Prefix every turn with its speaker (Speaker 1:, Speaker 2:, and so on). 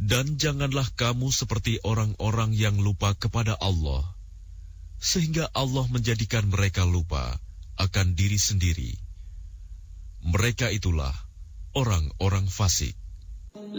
Speaker 1: Dan janganlah kamu seperti orang-orang yang lupa kepada Allah, sehingga Allah menjadikan mereka lupa akan diri sendiri. Mereka itulah orang-orang fasik.